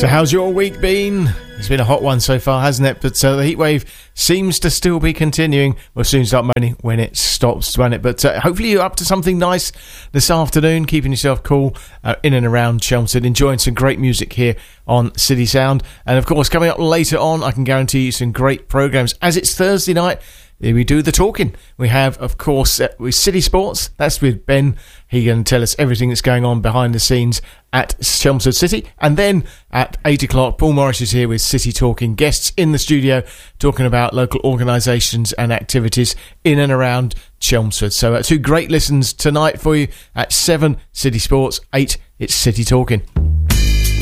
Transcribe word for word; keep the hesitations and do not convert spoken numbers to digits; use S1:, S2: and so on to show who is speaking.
S1: So how's your week been? It's been a hot one so far, hasn't it? But uh, the heat wave seems to still be continuing. We'll soon start moaning when it stops, won't it? But uh, hopefully you're up to something nice this afternoon, keeping yourself cool uh, in and around Chelmsford, enjoying some great music here on City Sound. And of course, coming up later on, I can guarantee you some great programmes. As it's Thursday night, we do the talking. We have, of course, uh, with City Sports. That's with Ben. He can tell us everything that's going on behind the scenes at Chelmsford City. And then at eight o'clock, Paul Morris is here with City Talking. Guests in the studio talking about local organisations and activities in and around Chelmsford. So uh, two great listens tonight for you. At seven, City Sports. eight, it's City Talking.